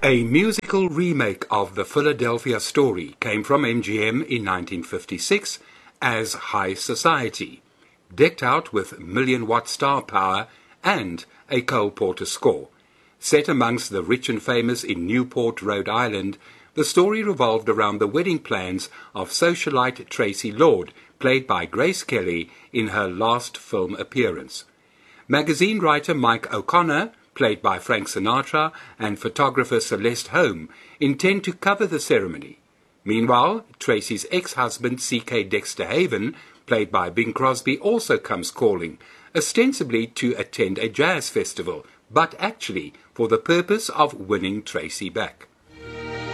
A musical remake of the Philadelphia Story came from MGM in 1956 as High Society, decked out with million-watt star power and a Cole Porter score. Set amongst the rich and famous in Newport, Rhode Island, the story revolved around the wedding plans of socialite Tracy Lord, played by Grace Kelly in her last film appearance. Magazine writer Mike O'Connor, played by Frank Sinatra, and photographer Celeste Holm intend to cover the ceremony. Meanwhile, Tracy's ex-husband C.K. Dexter Haven, played by Bing Crosby, also comes calling, ostensibly to attend a jazz festival, but actually for the purpose of winning Tracy back.